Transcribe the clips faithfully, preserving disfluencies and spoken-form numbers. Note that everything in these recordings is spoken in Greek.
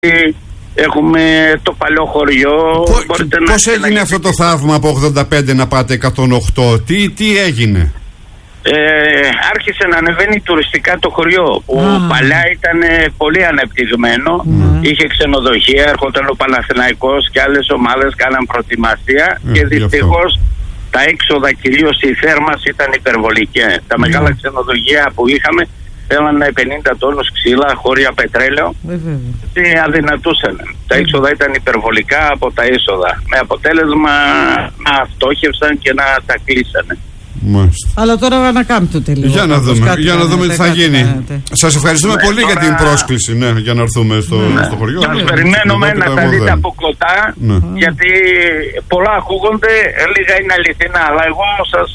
έχουμε το παλιό χωριό. Πώς έγινε αυτό το θαύμα από ογδόντα πέντε να πάτε εκατόν οκτώ, τι, τι έγινε? Ε, άρχισε να ανεβαίνει τουριστικά το χωριό που Ah. παλιά ήταν πολύ ανεπτυγμένο, mm. είχε ξενοδοχεία, έρχονταν ο Παναθηναϊκός και άλλες ομάδες κάναν προετοιμασία mm. και δυστυχώς τα έξοδα, κυρίως η θέρμανση, ήταν υπερβολική. Τα mm. μεγάλα ξενοδοχεία που είχαμε θέλανε πενήντα τόνους ξύλα, χώρια πετρέλαιο mm. και αδυνατούσαν. Mm. Τα έξοδα ήταν υπερβολικά από τα έσοδα, με αποτέλεσμα να φτώχευσαν και να τα κλείσανε. Μάλιστα. Αλλά τώρα ανακάμπτωται λίγο. Για να δούμε, για να δούμε τι θα γίνει. Σας ευχαριστούμε ναι, πολύ τώρα... για την πρόσκληση, ναι, για να έρθουμε στο, ναι. στο χωριό. Σας περιμένουμε να τα δείτε από κοντά, ναι. γιατί πολλά ακούγονται, λίγα είναι αληθινά. Αλλά εγώ σας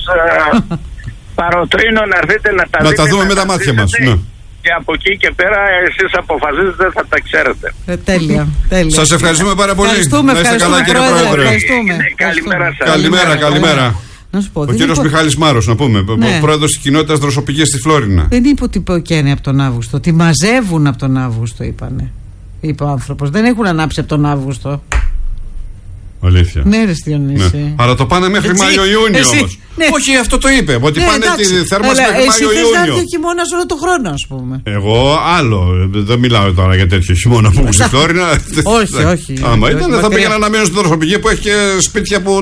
παροτρύνω να έρθετε να τα να δείτε. Να τα δούμε με τα μάτια μας. Ναι. Και από εκεί και πέρα εσείς αποφασίζετε, θα τα ξέρετε. Ε, τέλεια, τέλεια. Σας ευχαριστούμε πάρα πολύ. Ευχαριστούμε, να είστε ευχαριστούμε, καλά, κύριε Πρόεδρε. Ευχαριστούμε. Καλημέρα σας. Καλημέρα, καλημέρα. Πω, ο κύριος είπε... Μιχάλης Μάρος, να πούμε, ναι. πρόεδρος της κοινότητας Δροσοπηγής στη Φλόρινα. Δεν είπε ότι υποκαίνει από τον Αύγουστο. Τι μαζεύουν από τον Αύγουστο, είπανε. Είπε ο άνθρωπος. Δεν έχουν ανάψει από τον Αύγουστο. Αλήθεια. Ναι, ρε Διονύση. Ναι. Αλλά το πάνε μέχρι Μάιο-Ιούνιο όμως. Ναι. Όχι, αυτό το είπε. Ότι ναι, πάνε εντάξει. τη θέρμανση μέχρι Μάιο-Ιούνιο. Εσύ θες να έρθει ο χειμώνας όλο το χρόνο, ας πούμε. Εγώ άλλο. Δεν μιλάω τώρα για τέτοιο χειμώνα που στη Φλόρινα. Όχι, όχι. Άμα ήταν, θα πήγαινα να μείνω στην Δροσοπηγή που έχει και σπίτια που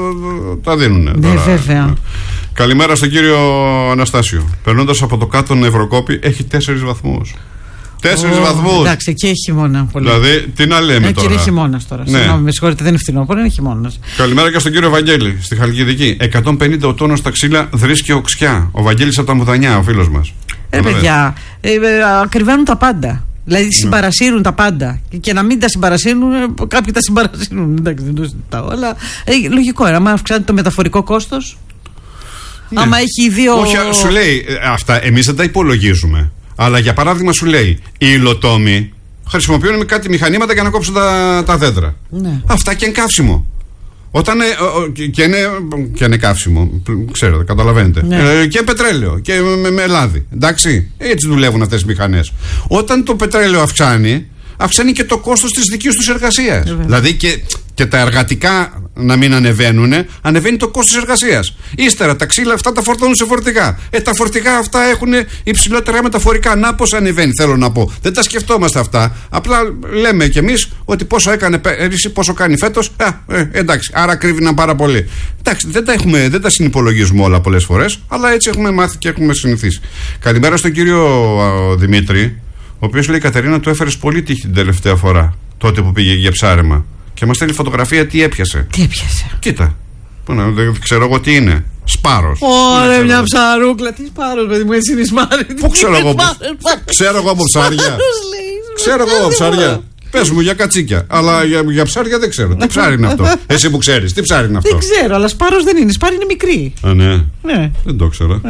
τα δίνουν. Ναι, βέβαια. Καλημέρα στον κύριο Αναστάσιο. Περνώντας από το κάτω Ευρωκόπη, έχει τέσσερις βαθμούς. Τέσσερις oh, βαθμούς. Εντάξει, εκεί έχει χειμώνα. Πολύ. Δηλαδή, τι να λέμε ε, τώρα. Και είναι χειμώνας τώρα. Ναι. Συγγνώμη, με συγχωρείτε, δεν είναι φθινόπωρο, είναι χειμώνας. Καλημέρα και στον κύριο Βαγγέλη, στη Χαλκιδική. εκατόν πενήντα ο τόνος στα ξύλα, βρίσκει οξιά. Ο Βαγγέλης από τα Μουδανιά, ο φίλος μας. Ε, παιδιά, ε, ε, ακριβένουν τα πάντα. Δηλαδή ναι. συμπαρασύρουν τα πάντα. Και, και να μην τα συμπαρασύρουν, κάποιοι τα συμπαρασύρουν. Εντάξει, δεν το συζητάω. Αλλά ε, λογικό είναι. Άμα αυξάνεται το μεταφορικό κόστος, ναι. άμα έχει δύο. Όχι, σου λέει αυτά, εμείς δεν τα υπολογίζουμε. Αλλά για παράδειγμα σου λέει, οι υλοτόμοι χρησιμοποιούν με κάτι μηχανήματα για να κόψουν τα, τα δέντρα. Ναι. Αυτά και είναι καύσιμο. Όταν ε, και, είναι, και είναι καύσιμο, ξέρετε, καταλαβαίνετε. Ναι. Ε, και πετρέλαιο και με, με λάδι. Εντάξει, έτσι δουλεύουν αυτές οι μηχανές. Όταν το πετρέλαιο αυξάνει, αυξάνει και το κόστος της δικής τους εργασίας. Ε, δηλαδή και, και τα εργατικά να μην ανεβαίνουν, ανεβαίνει το κόστος της εργασίας. Ύστερα τα ξύλα αυτά τα φορτώνουν σε φορτηγά. Ε, τα φορτηγά αυτά έχουν υψηλότερα μεταφορικά. Να πώς ανεβαίνει, θέλω να πω. Δεν τα σκεφτόμαστε αυτά. Απλά λέμε κι εμείς ότι πόσο έκανε πέρυσι, πόσο κάνει φέτος. Ε, ε, εντάξει, άρα κρύβηναν πάρα πολύ. Εντάξει, δεν τα, έχουμε, δεν τα συνυπολογίζουμε όλα πολλές φορές, αλλά έτσι έχουμε μάθει και έχουμε συνηθίσει. Καλημέρα στον κύριο α, Δημήτρη, ο οποίος λέει: Κατερίνα, του έφερες πολύ τύχη την τελευταία φορά, τότε που πήγε για ψάρεμα. Και μας στέλνει φωτογραφία τι έπιασε. Τι έπιασε. Κοίτα. Που να, δεν ξέρω εγώ τι είναι. Σπάρος. Ωραία, μια ψαρούκλα. Τι σπάρος, παιδί μου, έτσι είναι σπάρι. Πού ξέρω εγώ. Ξέρω εγώ από ψάρια. Ξέρω εγώ από ψάρια. Πες μου για κατσίκια. Αλλά για, για ψάρια δεν ξέρω. Τι ψάρι είναι αυτό. Εσύ που ξέρεις, τι ψάρι είναι αυτό. Δεν ξέρω, αλλά σπάρος δεν είναι. Σπάρι είναι μικρή. Α, ναι. Ναι. Δεν το ξέρω.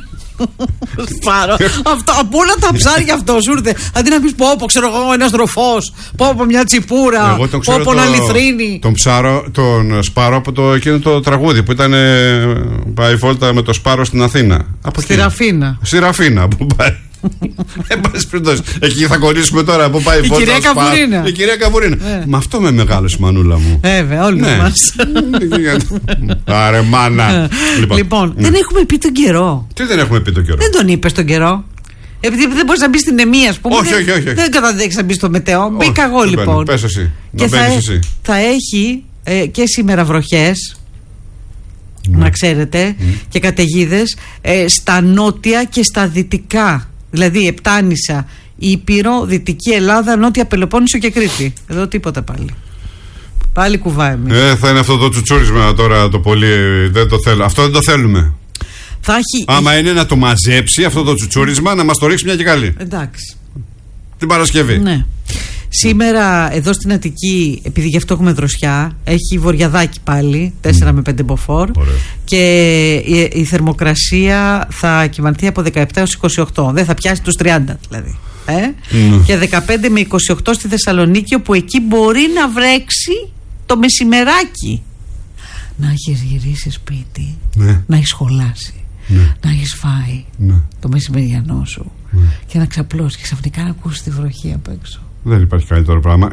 Σπάρο. Αυτό, από όλα τα ψάρια αυτό σου ήρθε. Αντί να πει πω, πω, ξέρω εγώ, ένα ροφός, πω, πω, μια τσιπούρα, πω, πω, ένα λιθρίνι. Τον ψάρο, τον σπάρο από το, εκείνο το τραγούδι που ήταν. Πάει βόλτα με το σπάρο στην Αθήνα. Στη Ραφίνα. Στη Ραφίνα που πάει. Εκεί θα κολλήσουμε τώρα που πάει η κυρία Καβουρίνα. Η κυρία Καβουρίνα. Με αυτό με μεγάλωσε, μανούλα μου. Βέβαια, όλοι μας. Άρε μάνα. Λοιπόν, δεν έχουμε πει τον καιρό. Τι δεν έχουμε πει τον καιρό. Δεν τον είπες τον καιρό. Επειδή δεν μπορείς να μπει στην Εμία, ας πούμε. Όχι, όχι, όχι. Δεν καταδέχεις να μπει στο μετέο. Μπήκα εγώ λοιπόν. Πες εσύ. Και θα έχει και σήμερα βροχές. Να ξέρετε. Και καταιγίδες στα νότια και στα δυτικά. Δηλαδή Επτάνησα, Ήπειρο, Δυτική Ελλάδα, Νότια Πελοπόννησο και Κρήτη. Εδώ τίποτα πάλι. Πάλι κουβά εμείς. Ε, θα είναι αυτό το τσουτσούρισμα τώρα το πολύ. Δεν το θέλω. Αυτό δεν το θέλουμε. Θα έχει... Άμα είναι να το μαζέψει αυτό το τσουτσούρισμα, να μας το ρίξει μια και καλή. Εντάξει. Την Παρασκευή. Ναι. Σήμερα εδώ στην Αττική, επειδή γι' αυτό έχουμε δροσιά, έχει βορειαδάκι πάλι, τέσσερα με πέντε μποφόρ. Ωραία. Και η, η θερμοκρασία θα κυμανθεί από δεκαεπτά έως είκοσι οκτώ. Δεν θα πιάσει τους τριάντα δηλαδή. Ε? Mm. Και δεκαπέντε με είκοσι οκτώ στη Θεσσαλονίκη, όπου εκεί μπορεί να βρέξει το μεσημεράκι. Να έχεις γυρίσει σπίτι, ναι. Να έχεις σχολάσει, ναι. Να έχεις φάει, ναι. Το μεσημεριανό σου, ναι. Και να ξαπλώσεις και ξαφνικά να ακούσεις τη βροχή απ' έξω. Δεν υπάρχει καλύτερο πράγμα.